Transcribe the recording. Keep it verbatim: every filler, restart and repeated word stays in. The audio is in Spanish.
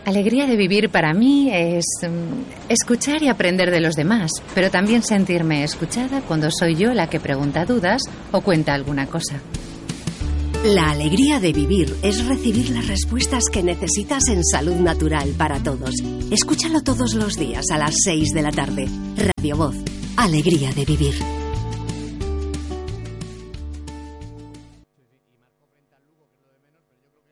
alegría de vivir para mí es um, escuchar y aprender de los demás, pero también sentirme escuchada cuando soy yo la que pregunta dudas o cuenta alguna cosa. La alegría de vivir es recibir las respuestas que necesitas en Salud Natural para Todos. Escúchalo todos los días a las seis de la tarde. Radio Voz. Alegría de vivir.